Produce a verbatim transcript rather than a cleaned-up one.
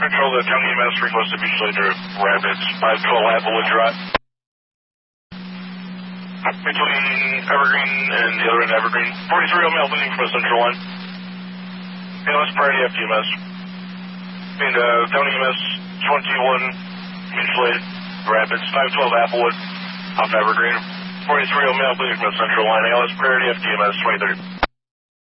Control, the county E M S requested mutual aid to Rapids, five twelve Applewood Drive. Between Evergreen and the other end of Evergreen. forty-three oh male bleeding from the central line. A L S priority F T M S. And uh, county E M S twenty-one mutual aid Rapids, five twelve Applewood off Evergreen. forty-three oh male bleeding from the central line. A L S priority F T M S twenty thirty.